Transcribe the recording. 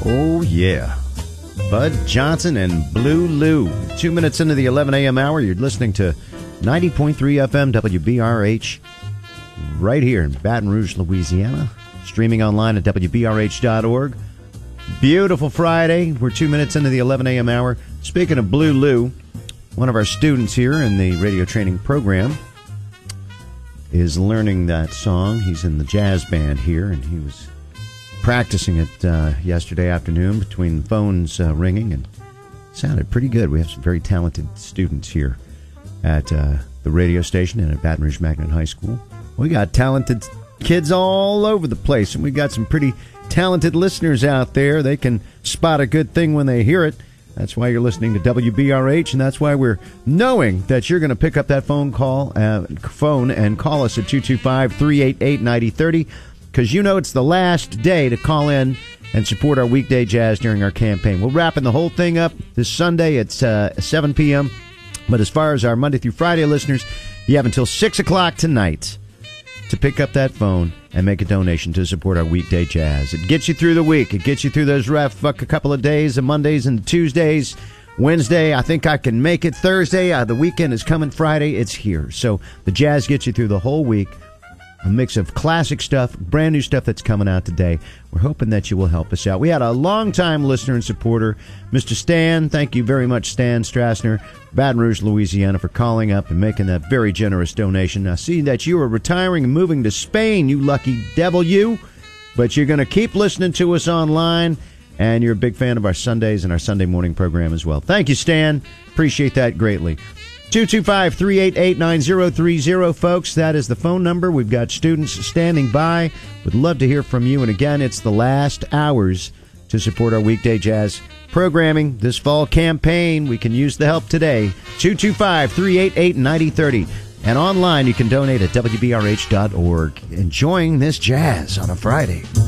Oh, yeah. Bud Johnson and Blue Lou. 2 minutes into the 11 a.m. hour, you're listening to 90.3 FM WBRH right here in Baton Rouge, Louisiana. Streaming online at WBRH.org. Beautiful Friday. We're 2 minutes into the 11 a.m. hour. Speaking of Blue Lou, one of our students here in the radio training program is learning that song. He's in the jazz band here, and he was practicing it yesterday afternoon between phones ringing, and it sounded pretty good. We have some very talented students here at the radio station and at Baton Rouge Magnet High School. We got talented kids all over the place, and we got some pretty talented listeners out there. They can spot a good thing when they hear it. That's why you're listening to WBRH, and that's why we're knowing that you're going to pick up that phone and call us at 225-388-9030, because you know it's the last day to call in and support our weekday jazz during our campaign. We're wrapping the whole thing up this Sunday at 7 p.m., but as far as our Monday through Friday listeners, you have until 6 o'clock tonight to pick up that phone and make a donation to support our weekday jazz. It gets you through the week. It gets you through those rough couple of days, the Mondays and Tuesdays. Wednesday, I think I can make it. Thursday, the weekend is coming. Friday, it's here. So the jazz gets you through the whole week. A mix of classic stuff, brand new stuff that's coming out today. We're hoping that you will help us out. We had a long-time listener and supporter, Mr. Stan. Thank you very much, Stan Strassner, Baton Rouge, Louisiana, for calling up and making that very generous donation. I see that you are retiring and moving to Spain, you lucky devil, you. But you're going to keep listening to us online, and you're a big fan of our Sundays and our Sunday morning program as well. Thank you, Stan. Appreciate that greatly. 225-388-9030, folks. That is the phone number. We've got students standing by. Would love to hear from you. And again, it's the last hours to support our weekday jazz programming. This fall campaign, we can use the help today. 225-388-9030. And online, you can donate at WBRH.org. Enjoying this jazz on a Friday.